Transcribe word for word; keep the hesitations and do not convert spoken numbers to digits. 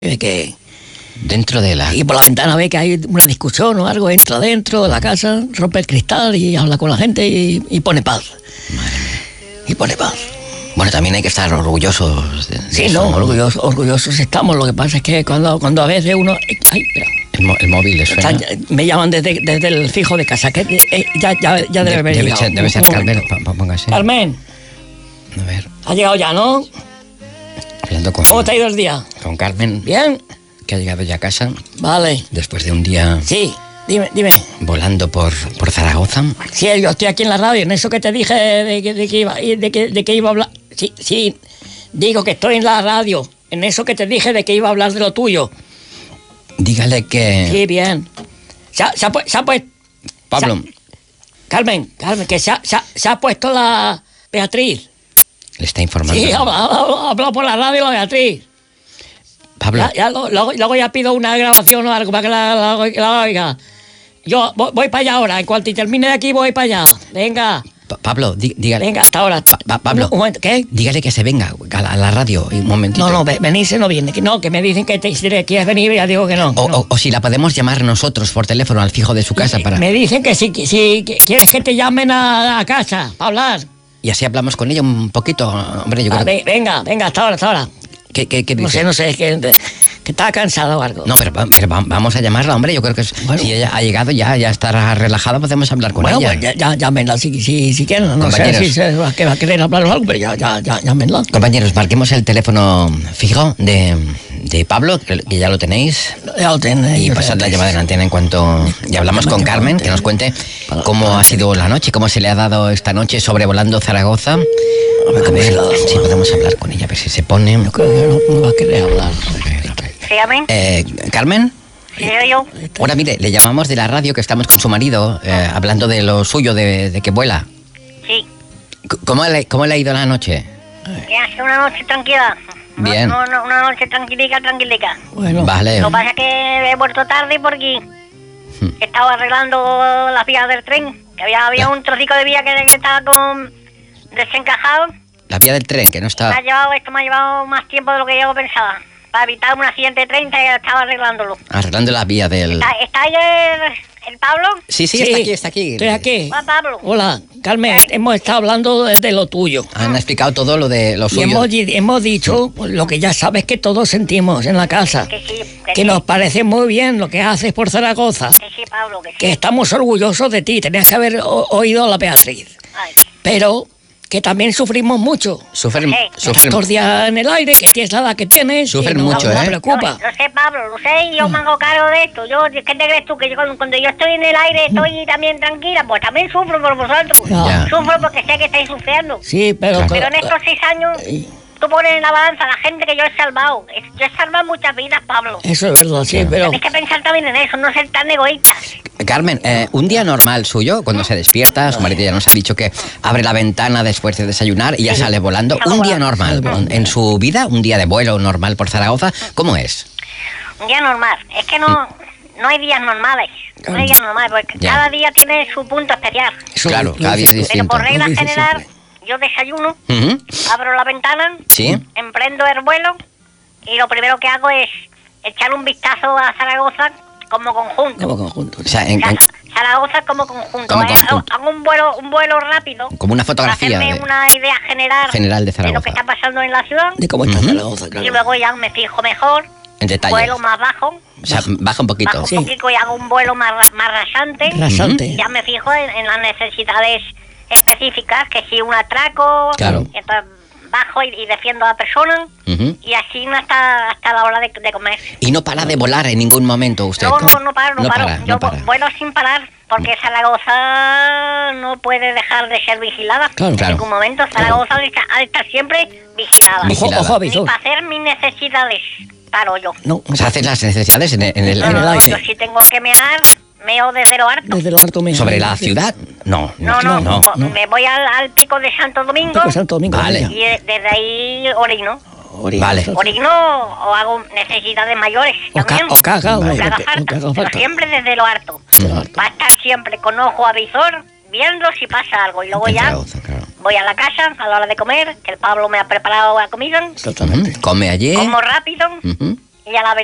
de que... Dentro de la... Y por la ventana ve que hay una discusión o algo, entra dentro de la casa, rompe el cristal y habla con la gente y, y pone paz. Madre mía. Y pone paz. Bueno, también hay que estar orgullosos de, de Sí, eso, no, ¿no? orgullosos, orgullosos estamos. Lo que pasa es que cuando, cuando a veces uno... Ay, espera. El, mo- el móvil le suena. Está- me llaman desde, desde el fijo de casa, que eh, ya, ya, ya debe De- haber debe llegado. ser, debe ser Un Carmen. momento. Pa- pa- Póngase. Carmen, A ver, ha llegado ya, ¿no? hablando con, ¿Cómo te ha ido el día? con Carmen, ¿Bien? que ha llegado ya a casa Vale. después de un día Sí, dime, dime. volando por, por Zaragoza. Sí, yo estoy aquí en la radio, en eso que te dije de que, de que, iba, de que, de que iba a hablar... Sí, sí, digo que estoy en la radio, en eso que te dije de que iba a hablar de lo tuyo. Dígale que... Sí, bien. Se ha, se ha pu- se ha puesto... Pablo, Carmen, Carmen, que se ha, se ha- se ha puesto la Beatriz. le está informando. Sí, ha hablado, ha hablado por la radio la Beatriz. Pablo, Ya, ya, lo- luego, luego ya pido una grabación o algo para que la, la- la oiga. Yo voy, voy para allá ahora, en cuanto termine de aquí voy para allá. Venga, Pa- Pablo, dí- dígale... venga, hasta ahora. Pa- pa- Pablo. Un, un momento, ¿qué? Dígale que se venga a la, a la radio un momentito. No, no, ve- venirse no viene. Que no, que me dicen que te, si te quieres venir, ya digo que no. O, no. o- o si la podemos llamar nosotros por teléfono al fijo de su casa para... Me dicen que si, que si que quieres que te llamen a, a casa para hablar. Y así hablamos con ella un poquito, hombre, yo Ah, creo... ve- venga, venga, hasta ahora, hasta ahora. ¿Qué, qué, qué No dice? sé, no sé, es que, que está cansado o algo. No, pero, va- pero va- vamos a llamarla, hombre. Yo creo que es- Bueno. si ella ha llegado ya, ya estará relajada, podemos hablar con Bueno, ella. pues ya, ya, llámenla si, si, si quieren. No sé Compañeros. si se va, a- que va a querer hablar o algo, pero ya, ya, ya, llámenla. Compañeros, marquemos el teléfono fijo de, de Pablo, que que ya lo tenéis, Ya lo tienen. y pasad la llamada en antena en cuanto... Y hablamos con Carmen, que nos cuente cómo ha sido la noche, cómo se le ha dado esta noche sobrevolando Zaragoza. A ver A cómo ver se le ha dado. si podemos hablar con ella, a ver si se pone... Yo creo que no, no va a querer hablar. Dígame, Eh, ¿Carmen? sí, soy yo. Ahora mire, le llamamos de la radio que estamos con su marido, eh, hablando de lo suyo, de, de que vuela. Sí, C- ¿Cómo le, ¿Cómo le ha ido la noche? que hace una noche tranquila. No- Bien. No, no, una noche tranquilica, tranquilica. Bueno, Vale. Lo que pasa es que he vuelto tarde porque estaba arreglando las vías del tren. Que había, había Ya. un trocico de vía que, que estaba con desencajado. La vía del tren, que no Me está... ha llevado, esto me ha llevado más tiempo de lo que yo pensaba. Para evitar un accidente de tren, que estaba arreglándolo. Arreglando la vía del... ¿Está, está ahí el, el Pablo? Sí, sí, está aquí, está aquí. Estoy aquí. Hola, Pablo. Hola, Carmen, hemos estado hablando de, de lo tuyo. Han explicado todo lo de lo Y suyo. hemos, di- hemos dicho pues, lo que ya sabes que todos sentimos en la casa. Que sí, que, Que sí. nos parece muy bien lo que haces por Zaragoza. Que sí, Pablo, que sí. Que estamos orgullosos de ti. Tenías que haber o- oído a la Beatriz. Ay, Pero que también sufrimos mucho. Sufren, Sí. sufren, Estos días en el aire, que tienes la edad que tienes. Sufren y no, mucho, no ¿eh? me preocupa. Lo, lo sé, Pablo, lo sé, y yo me hago cargo de esto. Yo, ¿qué te crees tú? Que yo, cuando, cuando yo estoy en el aire, estoy también tranquila, pues también sufro por vosotros. Ya. Sufro porque sé que estáis sufriendo. Sí, pero... Claro. Pero en estos seis años, tú pones en la balanza a la gente que yo he salvado. Es- Yo he salvado muchas vidas, Pablo. Eso es verdad, sí, pero... Tenéis que pensar también en eso, no ser tan egoístas. Carmen, eh, un día normal suyo, cuando se despierta, su marido ya nos ha dicho que abre la ventana después de desayunar y ya sale volando. Sale Un día volando. normal, en su vida, un día de vuelo normal por Zaragoza, ¿cómo es? Un día normal. Es que no, no hay días normales. No hay días normales, porque Ya. cada día tiene su punto especial. Eso Claro, lo cada día es dices tú. Pero distinto. por regla Lo dices general, siempre. yo desayuno, Ujú. abro la ventana, Sí. emprendo el vuelo y lo primero que hago es echar un vistazo a Zaragoza como conjunto. Como conjunto. O sea, en- O sea, en- Zaragoza como conjunto. Como Eh, conjunto. Hago un vuelo, un vuelo rápido. como una Para fotografía hacerme de- una idea general, general de de Zaragoza. lo que está pasando en la ciudad. De cómo está Ujú. Zaragoza, claro. Y luego ya me fijo mejor, en detalle. vuelo más bajo, O sea, baja un poquito. bajo Sí. un poquito y hago un vuelo más, ra- más rasante. Rasante. Ya me fijo en, en las necesidades específicas, que si un atraco, Claro. entonces bajo y, y defiendo a la persona, Ujú. y así no hasta, hasta la hora de, de comer. Y no para de volar en ningún momento usted. No, no, no paro, no, No paro. para, Yo no para. vu- vuelo sin parar, porque Zaragoza no puede dejar de ser vigilada. Claro. En Claro. ningún momento Zaragoza ha de estar- ha de estar siempre vigilada. Ojo, Vigilada. ojo, Ni avisor. para hacer mis necesidades paro yo. No, O sea, haces las necesidades en el, en el- No, en no, el no, aire. yo si tengo que mear, meo desde lo harto. desde lo harto mío. ¿Sobre la ciudad? No, No, no, no. po- me voy al, al pico de Santo Domingo Pico de Santo Domingo. Vale. venga. y de- desde ahí orino. Orina. Vale. Orino o hago necesidades mayores O ca- también. o caga, o o que lo haga que- falta, lo que haga pero falta. siempre desde lo harto. Desde lo harto. Va a estar siempre con ojo avisor viendo si pasa algo. Y luego En ya Zaragoza, claro. voy a la casa a la hora de comer, que el Pablo me ha preparado la comida, Exactamente. Ujú. Come allí. como rápido Ujú. Y a la